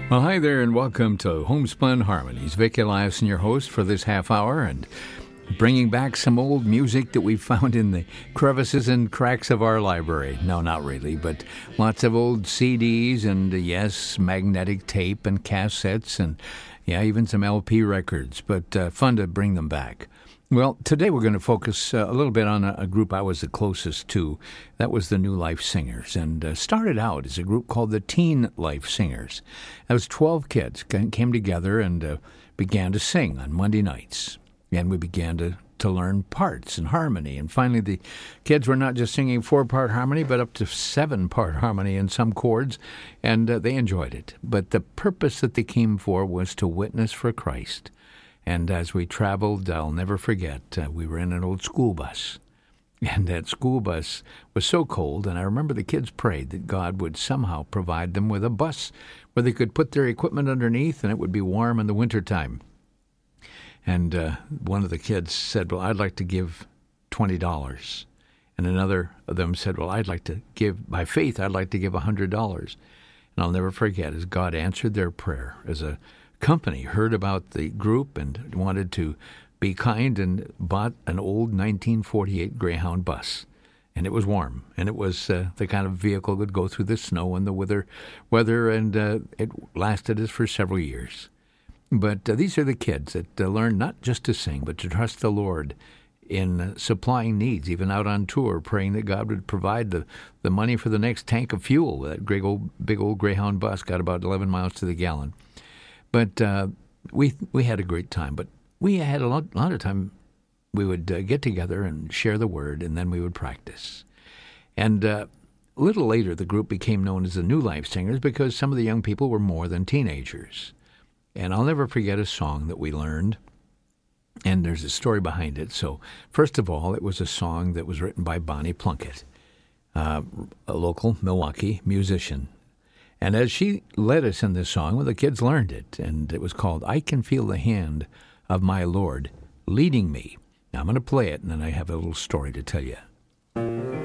Well, hi there, and welcome to Homespun Harmonies. Vic Eliason, your host for this half hour, and bringing back some old music that we found in the crevices and cracks of our library. No, not really, but lots of old CDs and, yes, magnetic tape and cassettes and, yeah, even some LP records, but fun to bring them back. Well, today we're going to focus a little bit on a group I was the closest to. That was the New Life Singers, and started out as a group called the Teen Life Singers. That was 12 kids came together and began to sing on Monday nights, and we began to learn parts and harmony. And finally, the kids were not just singing 4-part harmony, but up to 7-part harmony in some chords, and they enjoyed it. But the purpose that they came for was to witness for Christ. And as we traveled, I'll never forget, we were in an old school bus. And that school bus was so cold, and I remember the kids prayed that God would somehow provide them with a bus where they could put their equipment underneath and it would be warm in the wintertime. And one of the kids said, well, I'd like to give $20. And another of them said, well, I'd like to give, by faith, I'd like to give $100. And I'll never forget, as God answered their prayer, as a company heard about the group and wanted to be kind and bought an old 1948 Greyhound bus. And it was warm, and it was the kind of vehicle that would go through the snow and the weather, and it lasted us for several years. But these are the kids that learned not just to sing, but to trust the Lord in supplying needs, even out on tour, praying that God would provide the money for the next tank of fuel. That big old Greyhound bus got about 11 miles to the gallon. But we had a great time. But we had a lot of time. We would get together and share the word, and then we would practice. And a little later, the group became known as the New Life Singers because some of the young people were more than teenagers. And I'll never forget a song that we learned, and there's a story behind it. So first of all, it was a song that was written by Bonnie Plunkett, a local Milwaukee musician. And as she led us in this song, well, the kids learned it, and it was called I Can Feel the Hand of My Lord Leading Me. Now, I'm going to play it, and then I have a little story to tell you.